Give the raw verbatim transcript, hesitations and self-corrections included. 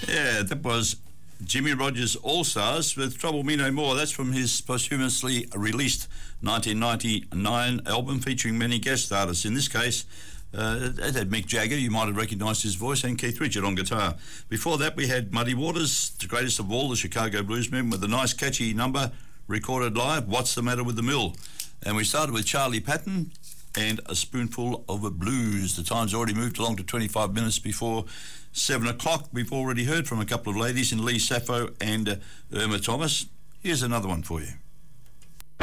Yeah, that was Jimmy Rogers All-Stars with Trouble Me No More. That's from his posthumously released nineteen ninety-nine album featuring many guest artists. In this case, uh, it had Mick Jagger, you might have recognised his voice, and Keith Richards on guitar. Before that, we had Muddy Waters, the greatest of all, the Chicago Bluesmen, with a nice catchy number recorded live, What's the Matter with the Mill? And we started with Charlie Patton and A Spoonful of a Blues. The time's already moved along to twenty-five minutes before seven o'clock. We've already heard from a couple of ladies in Lee Sappho and uh, Irma Thomas. Here's another one for you.